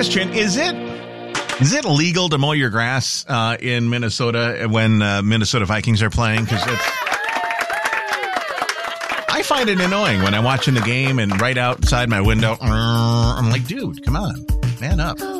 Question, is it legal to mow your grass in Minnesota when Minnesota Vikings are playing? Because I find it annoying when I'm watching the game and right outside my window, I'm like, dude, come on, man up.